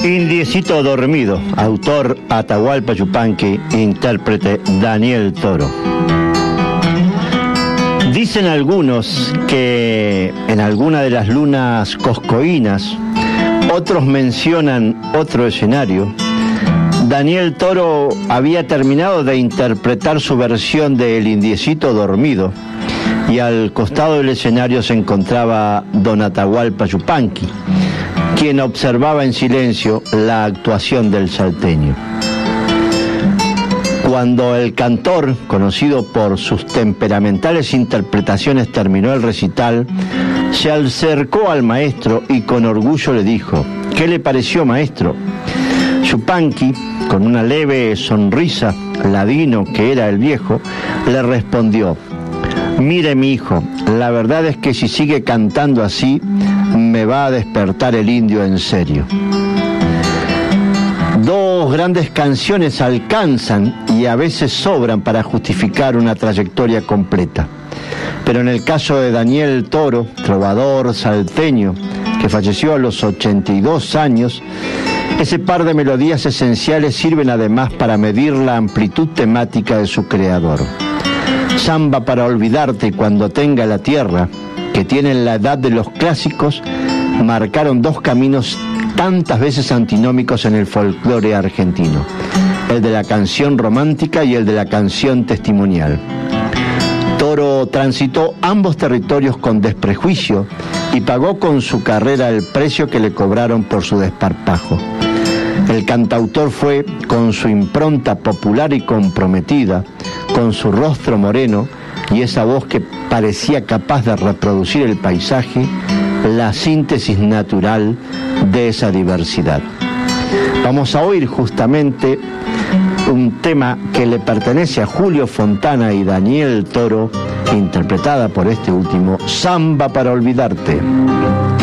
Indiecito dormido, autor Atahualpa Yupanqui, intérprete Daniel Toro. Dicen algunos que en alguna de las lunas coscoínas, otros mencionan otro escenario, Daniel Toro había terminado de interpretar su versión de El Indiecito dormido y al costado del escenario se encontraba don Atahualpa Yupanqui, quien observaba en silencio la actuación del salteño. Cuando el cantor, conocido por sus temperamentales interpretaciones, terminó el recital, se acercó al maestro y con orgullo le dijo: ¿qué le pareció, maestro? Yupanqui, con una leve sonrisa, ladino que era el viejo, le respondió: mire, mi hijo, la verdad es que si sigue cantando así, me va a despertar el indio en serio. Dos grandes canciones alcanzan y a veces sobran para justificar una trayectoria completa. Pero en el caso de Daniel Toro, trovador salteño, que falleció a los 82 años, ese par de melodías esenciales sirven además para medir la amplitud temática de su creador. Samba para olvidarte y Cuando tenga la tierra, que tienen la edad de los clásicos, marcaron dos caminos tantas veces antinómicos en el folclore argentino: el de la canción romántica y el de la canción testimonial. Toro transitó ambos territorios con desprejuicio y pagó con su carrera el precio que le cobraron por su desparpajo. El cantautor fue, con su impronta popular y comprometida, con su rostro moreno y esa voz que parecía capaz de reproducir el paisaje, la síntesis natural de esa diversidad. Vamos a oír justamente un tema que le pertenece a Julio Fontana y Daniel Toro, interpretada por este último, Samba para olvidarte.